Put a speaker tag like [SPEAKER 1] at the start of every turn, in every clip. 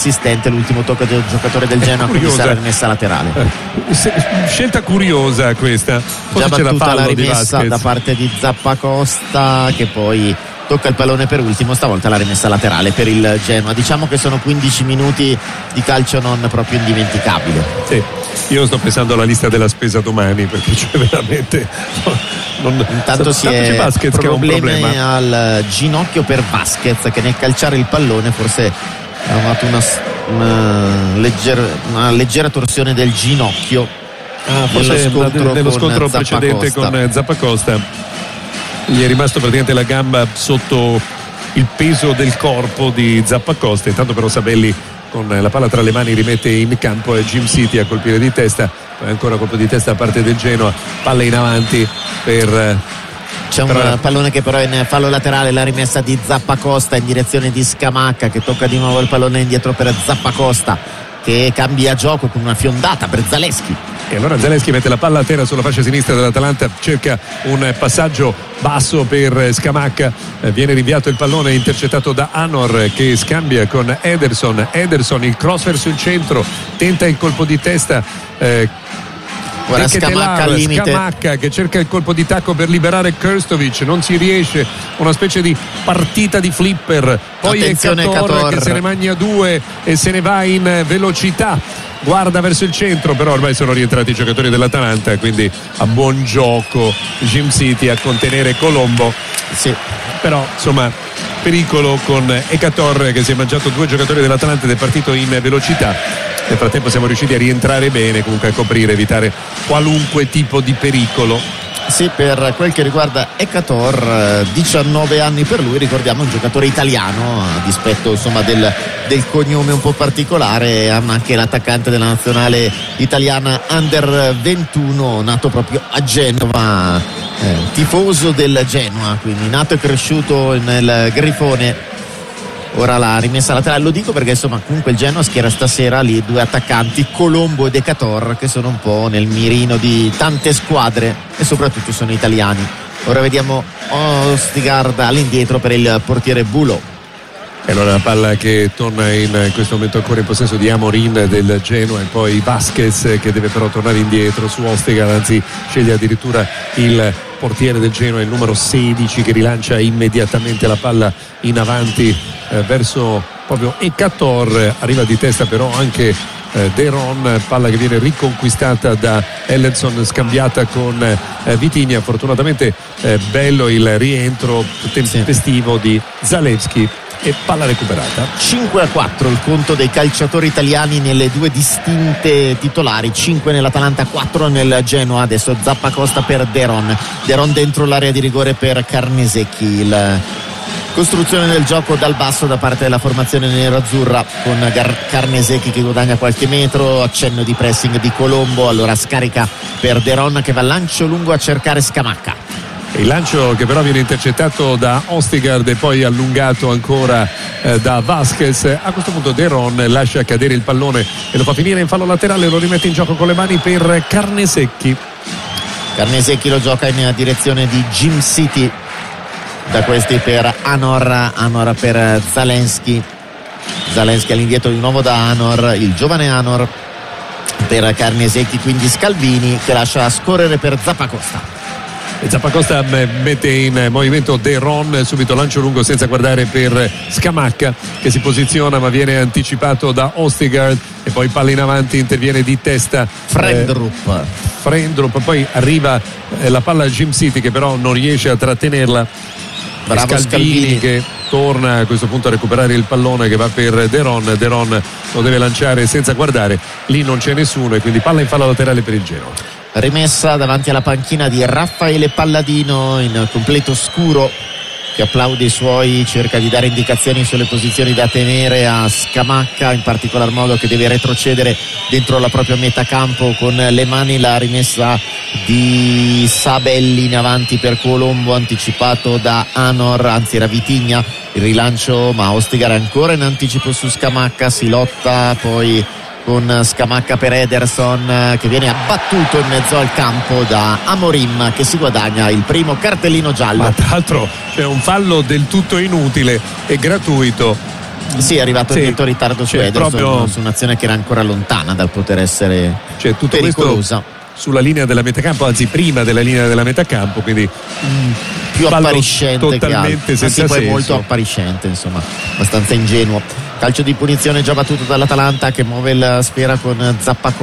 [SPEAKER 1] assistente, l'ultimo tocco del giocatore del Genoa, quindi sarà rimessa laterale.
[SPEAKER 2] Scelta curiosa questa.
[SPEAKER 1] Già battuta la rimessa da parte di Zappacosta, che poi tocca il pallone per ultimo, stavolta la rimessa laterale per il Genoa. Diciamo che sono 15 minuti di calcio non proprio indimenticabile.
[SPEAKER 2] Sì, io sto pensando alla lista della spesa domani, perché c'è veramente
[SPEAKER 1] intanto si è problemi al ginocchio per Vasquez, che nel calciare il pallone forse ha avuto una leggera torsione del ginocchio
[SPEAKER 2] nello scontro precedente con Zappacosta. Gli è rimasto praticamente la gamba sotto il peso del corpo di Zappacosta. Intanto però Sabelli con la palla tra le mani rimette in campo Jim City a colpire di testa, poi ancora colpo di testa da parte del Genoa, palla in avanti per...
[SPEAKER 1] C'è un pallone che però è in fallo laterale, la rimessa di Zappacosta in direzione di Scamacca, che tocca di nuovo il pallone indietro per Zappacosta, che cambia gioco con una fiondata per Zalewski.
[SPEAKER 2] E allora Zalewski mette la palla a terra sulla fascia sinistra dell'Atalanta, cerca un passaggio basso per Scamacca, viene rinviato il pallone, intercettato da Anor, che scambia con Ederson, il cross verso il centro, tenta il colpo di testa,
[SPEAKER 1] ora Scamacca al limite,
[SPEAKER 2] Scamacca che cerca il colpo di tacco per liberare Krstovic, non si riesce, una specie di partita di flipper, poi
[SPEAKER 1] attenzione,
[SPEAKER 2] è Cator che se ne magna due e se ne va in velocità, guarda verso il centro, però ormai sono rientrati i giocatori dell'Atalanta, quindi a buon gioco Jim City a contenere Colombo.
[SPEAKER 1] Sì.
[SPEAKER 2] Però insomma pericolo con Ekator che si è mangiato due giocatori dell'Atalanta ed è partito in velocità. Nel frattempo siamo riusciti a rientrare bene, comunque a coprire, evitare qualunque tipo di pericolo.
[SPEAKER 1] Sì, per quel che riguarda Ekator, 19 anni per lui, ricordiamo un giocatore italiano, a dispetto insomma del cognome un po' particolare, anche l'attaccante della nazionale italiana Under 21, nato proprio a Genova, tifoso del Genoa, quindi nato e cresciuto nel Grifone. Ora la rimessa laterale, lo dico perché insomma comunque il Genoa schiera stasera lì due attaccanti, Colombo ed Ekator, che sono un po' nel mirino di tante squadre e soprattutto sono italiani. Ora vediamo Ostigard all'indietro per il portiere Bulo.
[SPEAKER 2] E allora la palla che torna in questo momento ancora in possesso di Amorim del Genoa, e poi Vasquez che deve però tornare indietro su Ostigard, anzi sceglie addirittura il portiere del Genoa, il numero 16, che rilancia immediatamente la palla in avanti verso proprio Ekator, arriva di testa però anche Deron, palla che viene riconquistata da Ellison, scambiata con Vitinha. Fortunatamente bello il rientro tempestivo di Zalewski e palla recuperata.
[SPEAKER 1] 5-4 il conto dei calciatori italiani nelle due distinte titolari, 5 nell'Atalanta, 4 nel Genoa. Adesso Zappacosta per Deron dentro l'area di rigore per Carnesecchi. Costruzione del gioco dal basso da parte della formazione nerazzurra, con Carnesecchi che guadagna qualche metro, accenno di pressing di Colombo, allora scarica per Deron che va lancio lungo a cercare Scamacca.
[SPEAKER 2] Il lancio che però viene intercettato da Ostigard e poi allungato ancora da Vasquez. A questo punto Deron lascia cadere il pallone e lo fa finire in fallo laterale, lo rimette in gioco con le mani per Carnesecchi.
[SPEAKER 1] Carnesecchi lo gioca in direzione di Jim City, da questi per Anor per Zalewski all'indietro di nuovo da Anor, il giovane Anor per Carnesecchi, quindi Scalvini che lascia scorrere per Zappacosta.
[SPEAKER 2] E Zappacosta mette in movimento Deron, subito lancio lungo senza guardare per Scamacca che si posiziona ma viene anticipato da Ostigard, e poi palla in avanti, interviene di testa Frendrup, poi arriva la palla a Jim City che però non riesce a trattenerla.
[SPEAKER 1] Bravo Scalvini
[SPEAKER 2] che torna a questo punto a recuperare il pallone che va per Deron lo deve lanciare senza guardare, lì non c'è nessuno e quindi palla in fallo laterale per il Genoa.
[SPEAKER 1] Rimessa davanti alla panchina di Raffaele Palladino in completo scuro, che applaude i suoi, cerca di dare indicazioni sulle posizioni da tenere a Scamacca, in particolar modo che deve retrocedere dentro la propria metà campo con le mani. La rimessa di Sabelli in avanti per Colombo, anticipato da Anor, anzi era Vitinha il rilancio, ma Ostigard ancora in anticipo su Scamacca, si lotta poi con Scamacca per Ederson che viene abbattuto in mezzo al campo da Amorim, che si guadagna il primo cartellino giallo.
[SPEAKER 2] Ma tra l'altro c'è un fallo del tutto inutile e gratuito
[SPEAKER 1] Sì, è arrivato in netto ritardo su Ederson, proprio su un'azione che era ancora lontana dal poter essere
[SPEAKER 2] tutto
[SPEAKER 1] pericolosa.
[SPEAKER 2] Sulla linea della metacampo, anzi prima della linea della metacampo, quindi
[SPEAKER 1] più appariscente
[SPEAKER 2] totalmente senza
[SPEAKER 1] poi
[SPEAKER 2] senso.
[SPEAKER 1] Molto appariscente, insomma, abbastanza ingenuo. Calcio di punizione già battuto dall'Atalanta, che muove la sfera con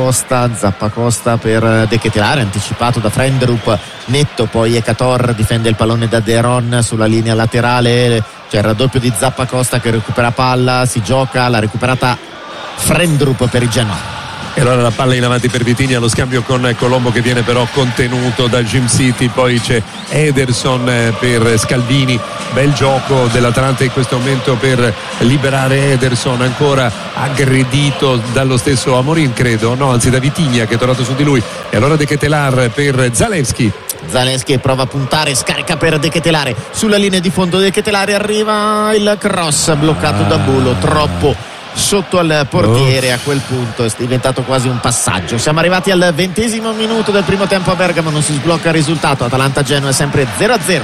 [SPEAKER 1] Zappacosta per De Ketelaere, anticipato da Frendrup, netto, poi Ekator difende il pallone da De Ron sulla linea laterale, c'è il raddoppio di Zappacosta che recupera palla, si gioca, l'ha recuperata Frendrup per il Genoa.
[SPEAKER 2] E allora la palla in avanti per Vitinha, lo scambio con Colombo che viene però contenuto da Jim City, poi c'è Ederson per Scalvini, bel gioco dell'Atalanta in questo momento per liberare Ederson, ancora aggredito dallo stesso Amorim, credo, no, anzi da Vitinha che è tornato su di lui, e allora De Ketelaere per Zalewski
[SPEAKER 1] prova a puntare, scarica per De Ketelaere sulla linea di fondo. De Ketelaere, arriva il cross bloccato da Bulo, troppo sotto al portiere. A quel punto è diventato quasi un passaggio. Siamo arrivati al 20° minuto del primo tempo a Bergamo, non si sblocca il risultato. Atalanta-Genoa è sempre 0-0.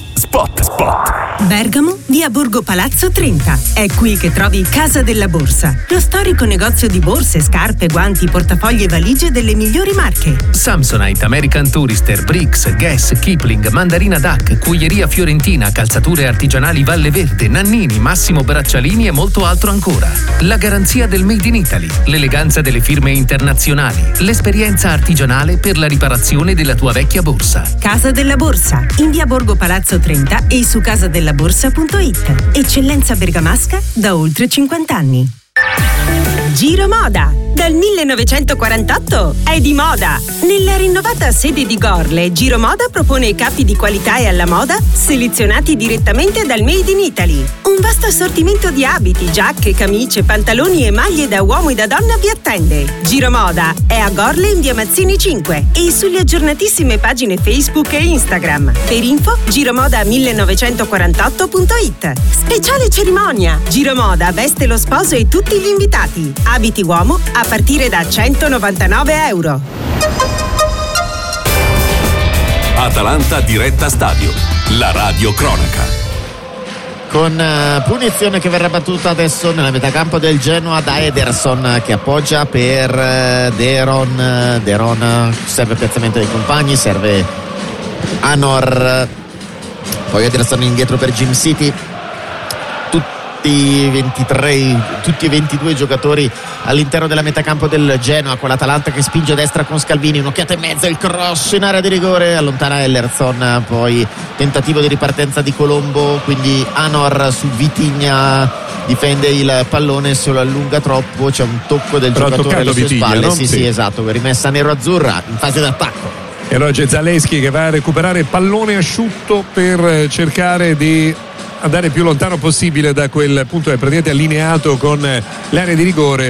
[SPEAKER 3] Spot.
[SPEAKER 4] Bergamo, via Borgo Palazzo 30. È qui che trovi Casa della Borsa, lo storico negozio di borse, scarpe, guanti, portafogli e valigie delle migliori marche.
[SPEAKER 3] Samsonite, American Tourister, Brix, Guess, Kipling, Mandarina Duck, Cuoieria Fiorentina, calzature artigianali Valle Verde, Nannini, Massimo Braccialini e molto altro ancora. La garanzia del Made in Italy, l'eleganza delle firme internazionali, l'esperienza artigianale per la riparazione della tua vecchia borsa.
[SPEAKER 4] Casa della Borsa, in via Borgo Palazzo 30 e su casadellaborsa.it. Eccellenza bergamasca da oltre 50 anni. Giro Moda, dal 1948 è di moda. Nella rinnovata sede di Gorle, Giro Moda propone capi di qualità e alla moda selezionati direttamente dal Made in Italy. Un vasto assortimento di abiti, giacche, camicie, pantaloni e maglie da uomo e da donna vi attende. Giro Moda è a Gorle in via Mazzini 5 e sulle aggiornatissime pagine Facebook e Instagram. Per info giromoda1948.it. Speciale cerimonia. Giro Moda veste lo sposo e tutti gli invitati. Abiti uomo a partire da €199.
[SPEAKER 5] Atalanta diretta stadio, la radio cronaca.
[SPEAKER 1] Con punizione che verrà battuta adesso nella metacampo del Genoa da Ederson, che appoggia per De Ron, serve piazzamento dei compagni, serve Anor, poi Ederson indietro per Jim City. Tutti e 22 giocatori all'interno della metacampo del Genoa, con l'Atalanta che spinge a destra con Scalvini, un'occhiata e mezza, il cross in area di rigore, allontana Ellerson, poi tentativo di ripartenza di Colombo, quindi Anor su Vitinha, difende il pallone, se lo allunga troppo, c'è un tocco del giocatore alle sue spalle, no? Sì, esatto, rimessa nero-azzurra in fase d'attacco.
[SPEAKER 2] E allora c'è Zalewski che va a recuperare pallone asciutto per cercare di andare più lontano possibile da quel punto, è praticamente allineato con l'area di rigore.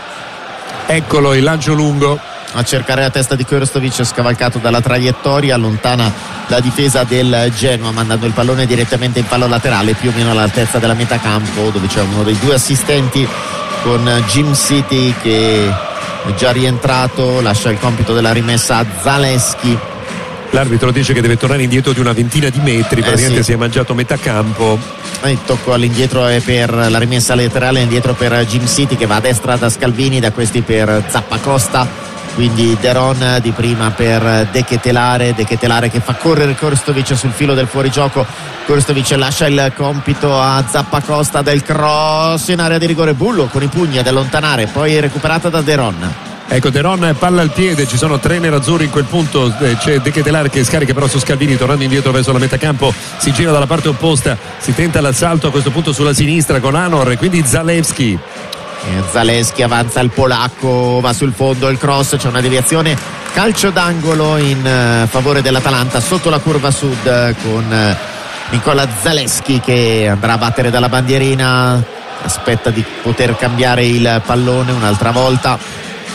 [SPEAKER 2] Eccolo il lancio lungo
[SPEAKER 1] a cercare la testa di Krstovic, scavalcato dalla traiettoria, allontana la difesa del Genoa mandando il pallone direttamente in fallo laterale, più o meno all'altezza della metacampo, dove c'è uno dei due assistenti, con Jim City che è già rientrato, lascia il compito della rimessa a Zalewski.
[SPEAKER 2] L'arbitro dice che deve tornare indietro di una ventina di metri, praticamente si è mangiato metà campo.
[SPEAKER 1] Il tocco all'indietro è per la rimessa laterale, indietro per Jim City che va a destra da Scalvini, da questi per Zappacosta, quindi De Ron di prima per De Ketelaere che fa correre Krstovic sul filo del fuorigioco. Krstovic lascia il compito a Zappacosta del cross in area di rigore, Bullo con i pugni ad allontanare, poi recuperata da De Ron.
[SPEAKER 2] Ecco, De Ron palla al piede, ci sono tre nerazzurri in quel punto, c'è De Ketelaere che scarica però su Scalvini, tornando indietro verso la metacampo, si gira dalla parte opposta, si tenta l'assalto a questo punto sulla sinistra con Anor e quindi Zalewski avanza il polacco, va sul fondo, il cross, c'è una deviazione, calcio d'angolo in favore dell'Atalanta sotto la curva sud, con Nicola Zalewski che andrà a battere dalla bandierina, aspetta di poter cambiare il pallone un'altra volta.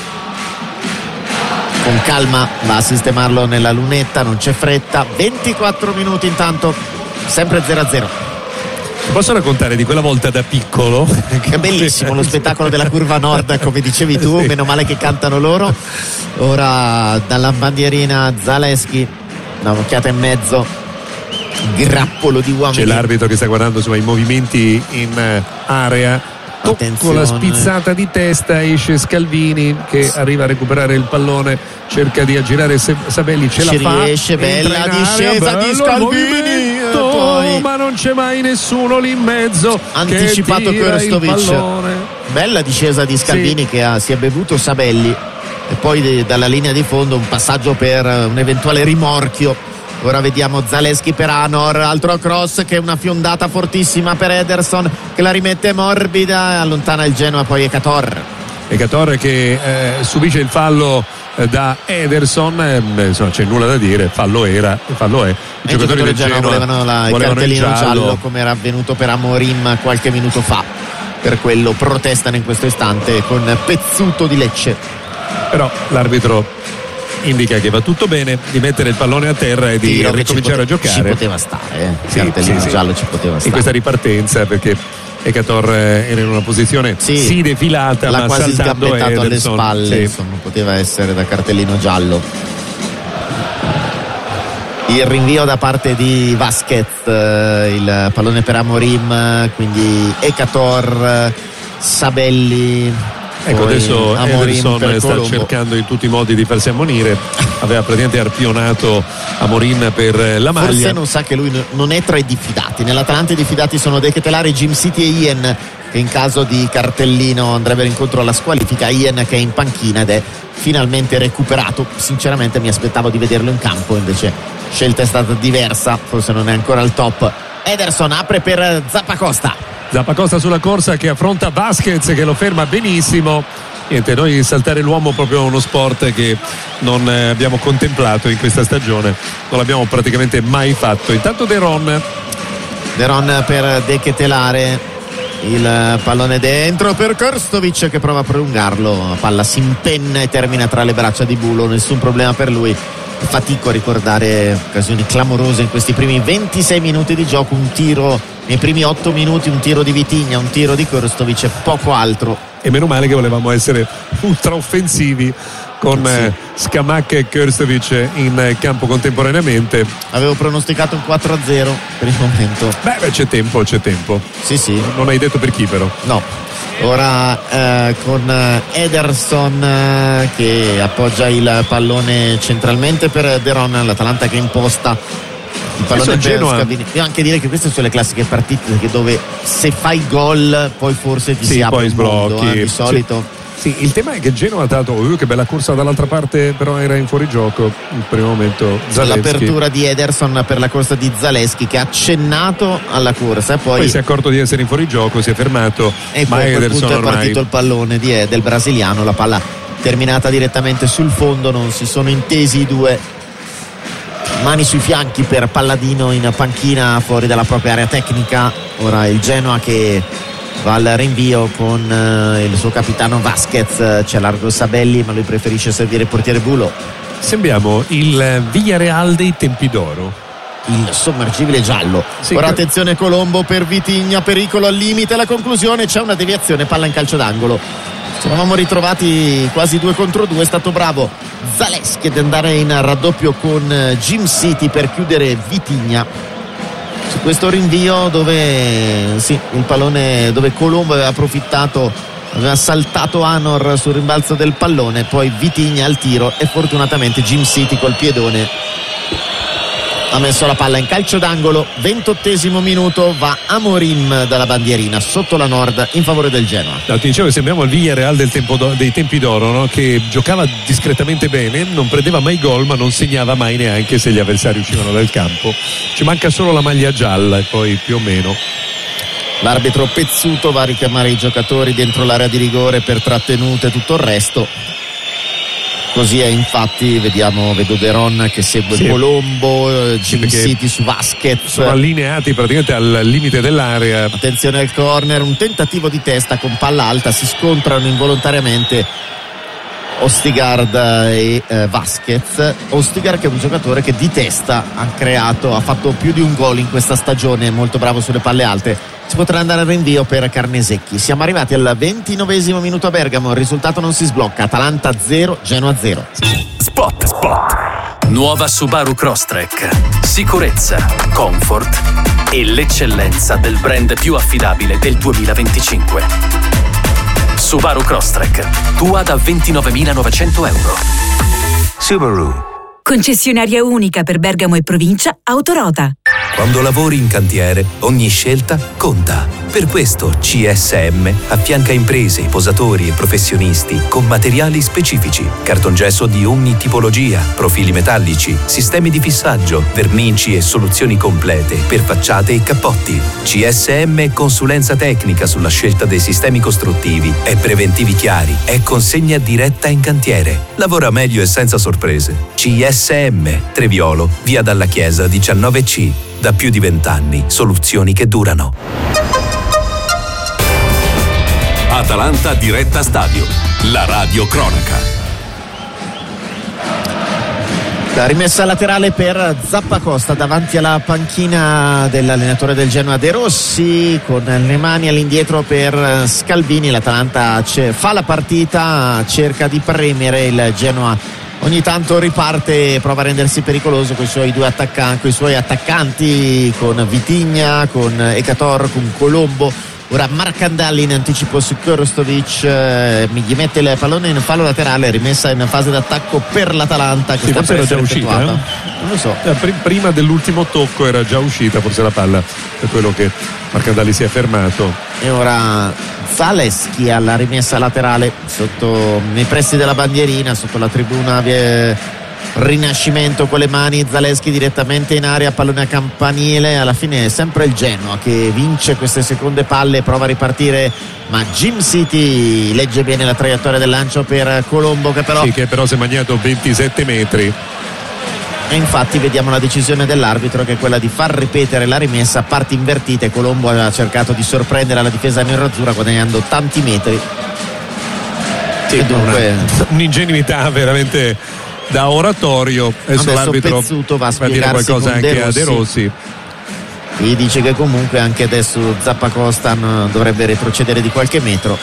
[SPEAKER 2] Con calma va a sistemarlo nella lunetta, non c'è fretta. 24 minuti intanto, sempre 0-0. Posso raccontare di quella volta da piccolo?
[SPEAKER 1] È bellissimo lo spettacolo della curva nord, come dicevi tu, meno male che cantano loro. Ora dalla bandierina Zalewski, da un'occhiata e mezzo, grappolo di uomini.
[SPEAKER 2] C'è l'arbitro che sta guardando insomma i movimenti in area Con la spizzata di testa esce Scalvini che arriva a recuperare il pallone, cerca di aggirare Sabelli, ce la fa,
[SPEAKER 1] riesce, bella discesa di Scalvini, poi...
[SPEAKER 2] ma non c'è mai nessuno lì in mezzo,
[SPEAKER 1] anticipato Krstovic, bella discesa di Scalvini, sì, che si è bevuto Sabelli, e poi dalla linea di fondo un passaggio per un eventuale rimorchio. Ora vediamo Zalewski per Anor, altro cross che è una fiondata fortissima per Ederson che la rimette morbida, allontana il Genoa, poi Ekator
[SPEAKER 2] che subisce il fallo da Ederson, insomma c'è nulla da dire, fallo era e fallo è. I giocatori del Genoa
[SPEAKER 1] volevano il cartellino giallo, come era avvenuto per Amorim qualche minuto fa, per quello protestano in questo istante con Pezzuto di Lecce,
[SPEAKER 2] però l'arbitro indica che va tutto bene, di mettere il pallone a terra e di ricominciare a giocare.
[SPEAKER 1] Ci poteva stare, cartellino giallo ci poteva stare
[SPEAKER 2] in questa ripartenza, perché Ekator era in una posizione sì defilata,
[SPEAKER 1] l'ha
[SPEAKER 2] ma
[SPEAKER 1] quasi
[SPEAKER 2] saltando
[SPEAKER 1] sgambettato alle
[SPEAKER 2] Ederson,
[SPEAKER 1] spalle, insomma, poteva essere da cartellino giallo. Il rinvio da parte di Vasquez, il pallone per Amorim, quindi Ekator, Sabelli.
[SPEAKER 2] Ecco, adesso Ederson sta cercando in tutti i modi di farsi ammonire, aveva praticamente arpionato Amorim per la maglia.
[SPEAKER 1] Forse non sa che lui non è tra i diffidati. Nell'Atalanta i diffidati sono De Ketelaere, Jim City e Ian, che in caso di cartellino andrebbero incontro alla squalifica. Ian che è in panchina ed è finalmente recuperato. Sinceramente mi aspettavo di vederlo in campo, invece scelta è stata diversa, forse non è ancora al top. Ederson apre per Zappacosta
[SPEAKER 2] sulla corsa che affronta Vasquez che lo ferma benissimo. Niente, noi saltare l'uomo proprio uno sport che non abbiamo contemplato in questa stagione, non l'abbiamo praticamente mai fatto. Intanto De Ron
[SPEAKER 1] per De Ketelaere, il pallone dentro per Krstovic che prova a prolungarlo, la palla si impenna e termina tra le braccia di Bulo, nessun problema per lui. Fatico a ricordare occasioni clamorose in questi primi 26 minuti di gioco, un tiro nei primi 8 minuti, un tiro di Vitinha, un tiro di Krstovic e poco altro.
[SPEAKER 2] E meno male che volevamo essere ultra offensivi con Scamacca e Krstovic in campo contemporaneamente.
[SPEAKER 1] Avevo pronosticato un 4-0 per il momento.
[SPEAKER 2] Beh, c'è tempo.
[SPEAKER 1] Sì.
[SPEAKER 2] Non hai detto per chi però?
[SPEAKER 1] No. Ora con Ederson che appoggia il pallone centralmente per De Ron, l'Atalanta che imposta il pallone per Scalvini. Devo anche dire che queste sono le classiche partite dove se fai gol poi forse ti si apre
[SPEAKER 2] poi sblocchi
[SPEAKER 1] di solito.
[SPEAKER 2] Sì, il tema è che Genoa ha dato che bella corsa dall'altra parte, però era in fuorigioco il primo momento Zalewski.
[SPEAKER 1] L'apertura di Ederson per la corsa di Zalewski che ha accennato alla corsa e poi
[SPEAKER 2] si è accorto di essere in fuorigioco, si è fermato
[SPEAKER 1] e
[SPEAKER 2] ma
[SPEAKER 1] poi a quel
[SPEAKER 2] Ederson
[SPEAKER 1] punto è partito il pallone del brasiliano, la palla terminata direttamente sul fondo, non si sono intesi i due. Mani sui fianchi per Palladino in panchina fuori dalla propria area tecnica. Ora il Genoa che va al rinvio con il suo capitano Vasquez, c'è largo Sabelli ma lui preferisce servire il portiere Bulo.
[SPEAKER 2] Sembriamo il Villarreal dei tempi d'oro,
[SPEAKER 1] il sommergibile giallo. Ora attenzione Colombo per Vitinha, pericolo al limite, la conclusione, c'è una deviazione, palla in calcio d'angolo. Ci eravamo ritrovati quasi 2 contro 2, è stato bravo Zalewski ad andare in raddoppio con Jim City per chiudere Vitinha su questo rinvio dove il pallone, dove Colombo aveva approfittato, aveva saltato Anor sul rimbalzo del pallone, poi Vitinha al tiro e fortunatamente Jim City col piedone ha messo la palla in calcio d'angolo. 28esimo minuto, va Amorim dalla bandierina sotto la Nord in favore del Genoa.
[SPEAKER 2] Ti dicevo che sembriamo il Villarreal dei tempi d'oro, no? Che giocava discretamente bene, non prendeva mai gol ma non segnava mai neanche se gli avversari uscivano dal campo. Ci manca solo la maglia gialla e poi più o meno.
[SPEAKER 1] L'arbitro Pezzuto va a richiamare i giocatori dentro l'area di rigore per trattenute e tutto il resto. Così è, infatti, vedo De Ron che segue Colombo, Jim City su Vasquez.
[SPEAKER 2] Sono allineati praticamente al limite dell'area.
[SPEAKER 1] Attenzione al corner, un tentativo di testa con palla alta, si scontrano involontariamente Ostigard e Vasquez. Ostigard che è un giocatore che di testa ha fatto più di un gol in questa stagione, molto bravo sulle palle alte. Si potrà andare al rinvio per Carnesecchi. Siamo arrivati al 29esimo minuto a Bergamo, il risultato non si sblocca, Atalanta 0, Genoa 0.
[SPEAKER 5] Spot.
[SPEAKER 3] Nuova Subaru Crosstrek. Sicurezza, comfort e l'eccellenza del brand più affidabile del 2025. Subaru Crosstrek, tua da €29.900.
[SPEAKER 6] Subaru.
[SPEAKER 4] Concessionaria unica per Bergamo e provincia, Autorota.
[SPEAKER 6] Quando lavori in cantiere, ogni scelta conta. Per questo CSM affianca imprese, posatori e professionisti con materiali specifici, cartongesso di ogni tipologia, profili metallici, sistemi di fissaggio, vernici e soluzioni complete per facciate e cappotti. CSM consulenza tecnica sulla scelta dei sistemi costruttivi e preventivi chiari. È consegna diretta in cantiere. Lavora meglio e senza sorprese. CSM Treviolo, via dalla Chiesa 19C. Da più di 20 anni, soluzioni che durano.
[SPEAKER 5] Atalanta diretta stadio. La radio cronaca.
[SPEAKER 1] La rimessa laterale per Zappacosta davanti alla panchina dell'allenatore del Genoa De Rossi, con le mani all'indietro per Scalvini. L'Atalanta fa la partita, cerca di premere, il Genoa ogni tanto riparte e prova a rendersi pericoloso con i suoi attaccanti, con Vitinha, con Ekator, con Colombo. Ora Marcandalli in anticipo su Krstovic, gli mette il pallone in fallo laterale, rimessa in fase d'attacco per l'Atalanta, che
[SPEAKER 2] forse era già uscita,
[SPEAKER 1] non lo so,
[SPEAKER 2] prima dell'ultimo tocco era già uscita forse la palla, per quello che Marcandalli si è fermato.
[SPEAKER 1] E ora Zaleschi alla rimessa laterale nei pressi della bandierina, sotto la tribuna Rinascimento con le mani, Zaleschi direttamente in aria, pallone a campanile. Alla fine è sempre il Genoa che vince queste seconde palle, prova a ripartire, ma Jim City legge bene la traiettoria del lancio per Colombo, che però
[SPEAKER 2] si è magnato 27 metri.
[SPEAKER 1] E infatti vediamo la decisione dell'arbitro, che è quella di far ripetere la rimessa a parti invertite. Colombo aveva cercato di sorprendere la difesa nerazzurra guadagnando tanti metri.
[SPEAKER 2] Sì, e dunque un'ingenuità veramente da oratorio. Adesso l'arbitro
[SPEAKER 1] va a
[SPEAKER 2] dire qualcosa anche a De Rossi.
[SPEAKER 1] Gli dice che comunque anche adesso Zappacosta dovrebbe retrocedere di qualche metro.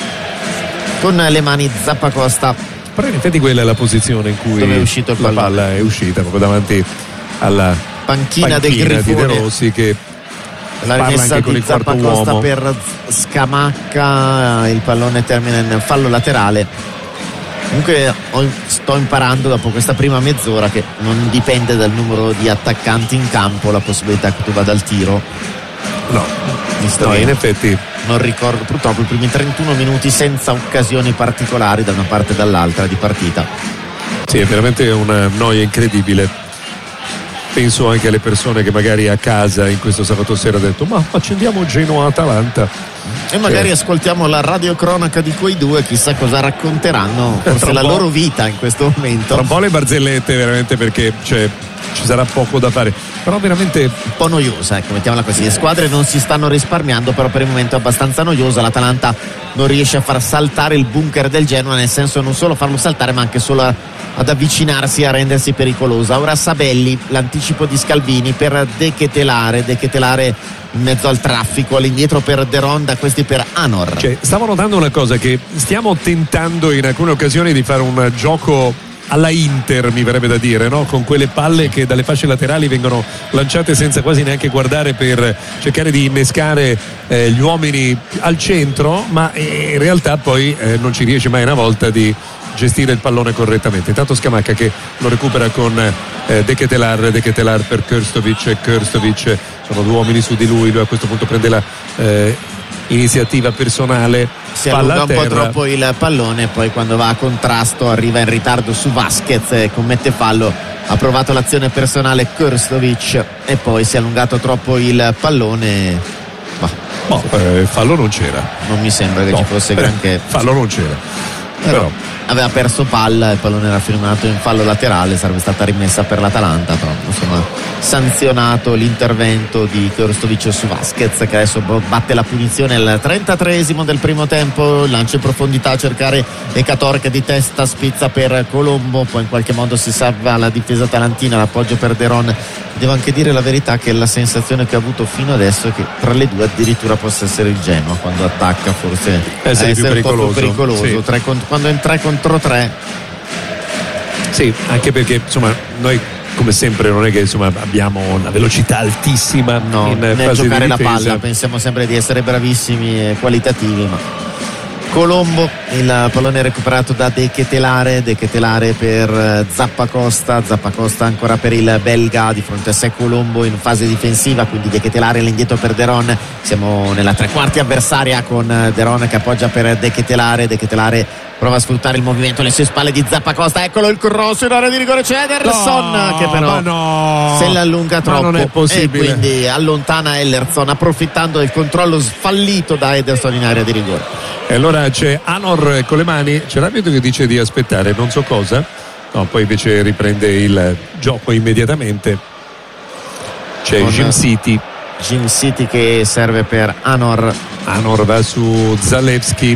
[SPEAKER 1] Con le mani Zappacosta,
[SPEAKER 2] però in effetti quella è la posizione in cui
[SPEAKER 1] è uscito
[SPEAKER 2] la palla è uscita proprio davanti alla panchina
[SPEAKER 1] del Grifone
[SPEAKER 2] di De Rossi, che
[SPEAKER 1] la rimessa di Zappacosta per Scamacca, il pallone termina in fallo laterale. Comunque sto imparando dopo questa prima mezz'ora che non dipende dal numero di attaccanti in campo la possibilità che tu vada al tiro.
[SPEAKER 2] No, in effetti
[SPEAKER 1] non ricordo, purtroppo i primi 31 minuti senza occasioni particolari da una parte e dall'altra di partita.
[SPEAKER 2] Sì, è veramente una noia incredibile. Penso anche alle persone che magari a casa in questo sabato sera hanno detto: ma accendiamo Genoa-Atalanta
[SPEAKER 1] e magari ascoltiamo la radiocronaca di quei due, chissà cosa racconteranno, forse la loro vita in questo momento.
[SPEAKER 2] Tra un po' le barzellette, veramente, perché ci sarà poco da fare, però veramente
[SPEAKER 1] un po' noiosa, ecco, mettiamola così. Le squadre non si stanno risparmiando, però per il momento è abbastanza noiosa. L'Atalanta non riesce a far saltare il bunker del Genoa, nel senso non solo farlo saltare ma anche solo ad avvicinarsi, a rendersi pericolosa. Ora Sabelli, l'anticipo di Scalvini per De Ketelare in mezzo al traffico, all'indietro per De Ronda, questi per Anor.
[SPEAKER 2] Stavo notando una cosa, che stiamo tentando in alcune occasioni di fare un gioco alla Inter, mi verrebbe da dire, no? Con quelle palle che dalle fasce laterali vengono lanciate senza quasi neanche guardare, per cercare di innescare gli uomini al centro, ma in realtà poi non ci riesce mai una volta di gestire il pallone correttamente. Intanto Scamacca che lo recupera con De Ketelar per Krstovic, sono due uomini su di lui a questo punto prende la iniziativa personale,
[SPEAKER 1] si allunga un po' troppo il pallone, poi quando va a contrasto arriva in ritardo su Vasquez e commette fallo. Ha provato l'azione personale Krstovic e poi si è allungato troppo il pallone.
[SPEAKER 2] Fallo non c'era,
[SPEAKER 1] non mi sembra che ci fosse granché.
[SPEAKER 2] Fallo non c'era, però
[SPEAKER 1] aveva perso palla, il pallone era firmato in fallo laterale, sarebbe stata rimessa per l'Atalanta, però insomma sanzionato l'intervento di Krstovic su Vasquez, che adesso batte la punizione al 33esimo del primo tempo. Lancio in profondità a cercare Ekator, che di testa spizza per Colombo, poi in qualche modo si salva la difesa atalantina, l'appoggio per De Ron. Devo anche dire la verità che la sensazione che ho avuto fino adesso è che tra le due addirittura possa essere il Genoa quando attacca forse
[SPEAKER 2] essere più pericoloso,
[SPEAKER 1] sì. Quando è in 3 contro 3
[SPEAKER 2] Sì, anche perché insomma noi come sempre non è che insomma abbiamo una velocità altissima
[SPEAKER 1] no,
[SPEAKER 2] in
[SPEAKER 1] nel
[SPEAKER 2] fase
[SPEAKER 1] giocare
[SPEAKER 2] di
[SPEAKER 1] la
[SPEAKER 2] difesa.
[SPEAKER 1] palla, pensiamo sempre di essere bravissimi e qualitativi, ma Colombo, il pallone recuperato da De Ketelare per Zappacosta ancora per il belga, di fronte a sé Colombo in fase difensiva, quindi De Ketelare all'indietro per Deron, siamo nella tre quarti avversaria con Deron che appoggia per De Ketelare prova a sfruttare il movimento alle sue spalle di Zappacosta, eccolo il cross in area di rigore, c'è Ederson che però se l'allunga troppo,
[SPEAKER 2] non è possibile,
[SPEAKER 1] e quindi allontana Ederson approfittando del controllo sfallito da Ederson in area di rigore.
[SPEAKER 2] E allora c'è Anor con le mani, c'è l'arbitro che dice di aspettare non so cosa, no, poi invece riprende il gioco immediatamente. C'è Jim City
[SPEAKER 1] che serve per Anor
[SPEAKER 2] va su Zalewski,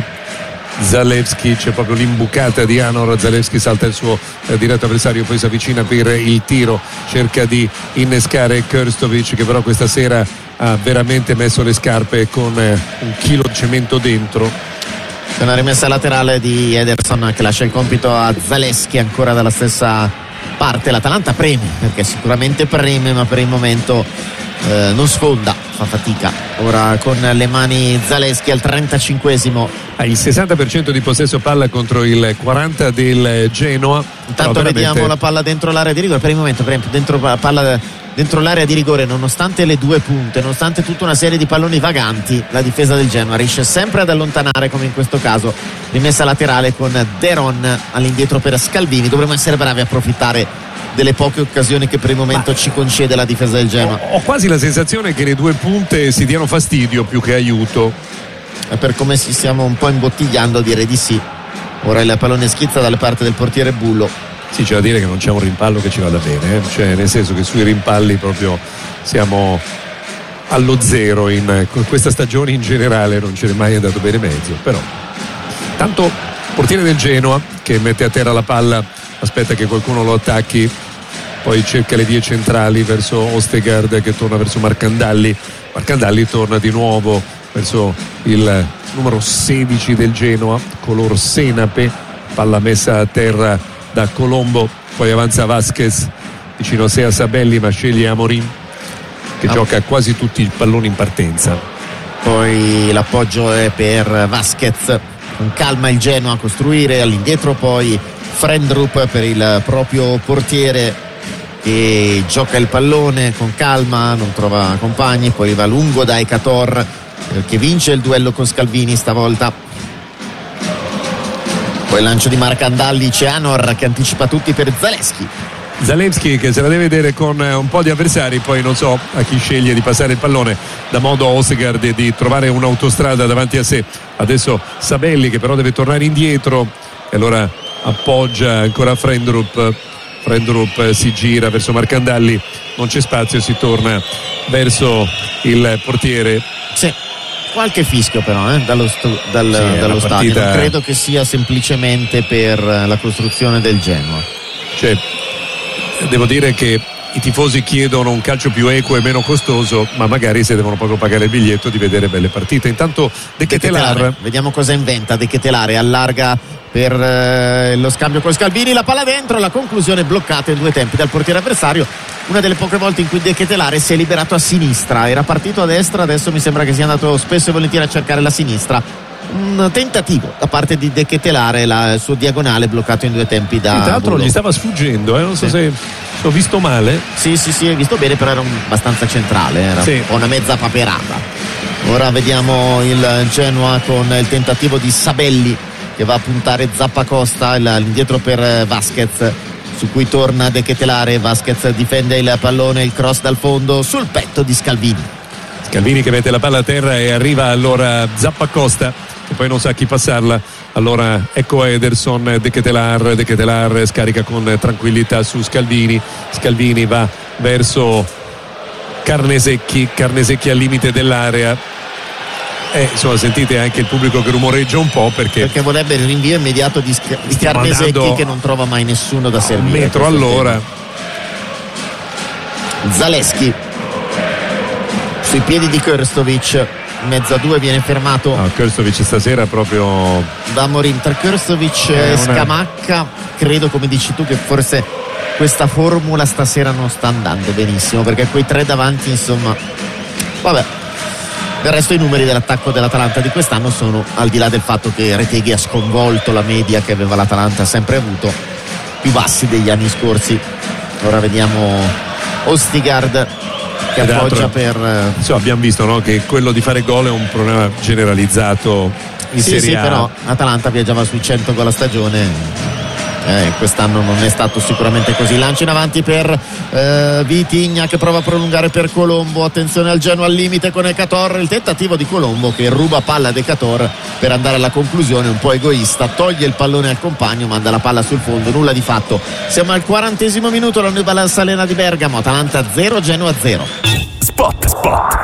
[SPEAKER 2] c'è proprio l'imbucata di Anor, Zalewski salta il suo diretto avversario, poi si avvicina per il tiro, cerca di innescare Krstovic che però questa sera ha veramente messo le scarpe con un chilo di cemento dentro.
[SPEAKER 1] C'è una rimessa laterale di Ederson che lascia il compito a Zalewski ancora dalla stessa parte. L'Atalanta preme, perché sicuramente preme, ma per il momento non sfonda, fa fatica. Ora con le mani Zalewski al 35esimo.
[SPEAKER 2] Ha il 60% di possesso palla contro il 40% del Genoa.
[SPEAKER 1] Intanto vediamo la palla dentro l'area di rigore. Per il momento dentro l'area di rigore, nonostante le due punte, nonostante tutta una serie di palloni vaganti, la difesa del Genoa riesce sempre ad allontanare, come in questo caso rimessa laterale con Deron all'indietro per Scalvini. Dovremmo essere bravi a approfittare delle poche occasioni che per il momento ci concede la difesa del Genoa.
[SPEAKER 2] Ho quasi la sensazione che le due punte si diano fastidio più che aiuto.
[SPEAKER 1] Per come ci stiamo un po' imbottigliando, direi di sì. Ora il pallone schizza dalle parti del portiere Bullo.
[SPEAKER 2] Sì, c'è da dire che non c'è un rimpallo che ci vada bene, cioè nel senso che sui rimpalli proprio siamo allo zero in questa stagione, in generale non ce n'è mai andato bene mezzo, però tanto portiere del Genoa che mette a terra la palla, aspetta che qualcuno lo attacchi, poi cerca le vie centrali verso Ostegard che torna verso Marcandalli torna di nuovo verso il numero 16 del Genoa, color senape, palla messa a terra da Colombo, poi avanza Vasquez vicino a sé a Sabelli, ma sceglie Amorim che gioca quasi tutti i palloni in partenza.
[SPEAKER 1] Poi l'appoggio è per Vasquez, con calma il Genoa a costruire, all'indietro poi Frendrup per il proprio portiere che gioca il pallone con calma, non trova compagni, poi va lungo da Ekator che vince il duello con Scalvini stavolta. Poi il lancio di Marcandalli, c'è Anor che anticipa tutti per Zalewski
[SPEAKER 2] che se la deve vedere con un po' di avversari, poi non so a chi sceglie di passare il pallone, dà modo a Osegard di trovare un'autostrada davanti a sé. Adesso Sabelli che però deve tornare indietro e allora appoggia ancora Frendrup si gira verso Marcandalli, non c'è spazio, si torna verso il portiere.
[SPEAKER 1] Sì, qualche fischio però dallo stadio, non credo che sia semplicemente per la costruzione del Genoa.
[SPEAKER 2] Cioè, devo dire che i tifosi chiedono un calcio più equo e meno costoso, ma magari se devono proprio pagare il biglietto di vedere belle partite. Intanto De Ketelare,
[SPEAKER 1] vediamo cosa inventa De Ketelare, allarga per lo scambio con Scalvini, la palla dentro, la conclusione bloccata in due tempi dal portiere avversario. Una delle poche volte in cui De Ketelare si è liberato a sinistra, era partito a destra, adesso mi sembra che sia andato spesso e volentieri a cercare la sinistra. Un tentativo da parte di De Ketelare, il suo diagonale bloccato in due tempi da
[SPEAKER 2] tra l'altro
[SPEAKER 1] Bullo.
[SPEAKER 2] Gli stava sfuggendo, non so se ho visto male.
[SPEAKER 1] Sì, hai visto bene, però era abbastanza centrale, era un po' una mezza paperata. Ora vediamo il Genoa con il tentativo di Sabelli che va a puntare Zappacosta all'indietro per Vasquez, su cui torna De Ketelare. Vasquez difende il pallone, il cross dal fondo sul petto di Scalvini
[SPEAKER 2] che mette la palla a terra e arriva allora Zappacosta che poi non sa chi passarla, allora ecco Ederson, De Ketelare scarica con tranquillità su Scalvini va verso Carnesecchi al limite dell'area. Insomma, sentite anche il pubblico che rumoreggia un po' perché
[SPEAKER 1] vorrebbe il rinvio immediato di Carnesecchi che non trova mai nessuno da servire.
[SPEAKER 2] Un metro all'ora.
[SPEAKER 1] Zalewski sui piedi di Krstovic, in mezzo a due, viene fermato.
[SPEAKER 2] Krstovic stasera proprio
[SPEAKER 1] da Amorim, tra Krstovic e Scamacca. credo, come dici tu, che forse questa formula stasera non sta andando benissimo, perché quei 3 davanti, insomma, vabbè. Del resto i numeri dell'attacco dell'Atalanta di quest'anno sono, al di là del fatto che Retegui ha sconvolto la media che aveva l'Atalanta sempre avuto, più bassi degli anni scorsi. Ora vediamo Ostigard che appoggia per...
[SPEAKER 2] abbiamo visto, no, che quello di fare gol è un problema generalizzato in Serie A.
[SPEAKER 1] Però Atalanta viaggiava sui 100 gol a stagione. Quest'anno non è stato sicuramente così. Lancio in avanti per Vitigna che prova a prolungare per Colombo. Attenzione al Genoa al limite con Ekator. Il tentativo di Colombo che ruba palla ad Ekator per andare alla conclusione, un po' egoista, toglie il pallone al compagno, manda la palla sul fondo, nulla di fatto. Siamo al 40° minuto, la New Balance Arena di Bergamo. Atalanta 0, Genoa 0.
[SPEAKER 5] Spot.